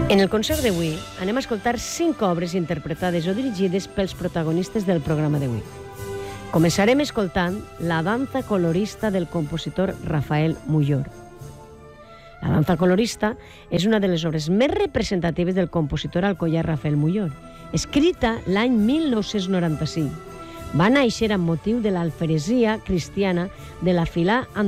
En el concert d'avui anem a escoltar 5 obres interpretades o dirigides pels protagonistes del programa d'avui. Començarem escoltant La danza colorista del compositor Rafael Muyor. La danza colorista és una de les obres més representatives del compositor alcoià Rafael Muyor, escrita l'any 1995. Va néixer amb motiu de l'alferesia cristiana de la filà